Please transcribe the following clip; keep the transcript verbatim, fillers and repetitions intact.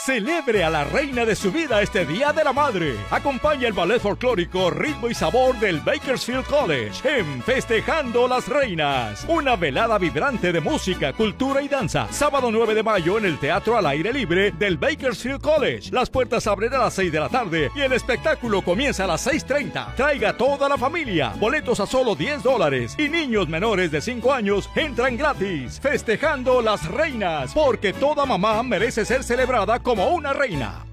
Celebre a la reina de su vida este Día de la Madre. Acompaña el ballet folclórico Ritmo y Sabor del Bakersfield College en Festejando las Reinas. Una velada vibrante de música, cultura y danza. Sábado nueve de mayo en el Teatro al Aire Libre del Bakersfield College. Las puertas abren a las seis de la tarde y el espectáculo comienza a las seis treinta. Traiga toda la familia. Boletos a solo diez dólares y niños menores de cinco años entran gratis. Festejando las Reinas, porque toda mamá merece ser celebrada como una reina.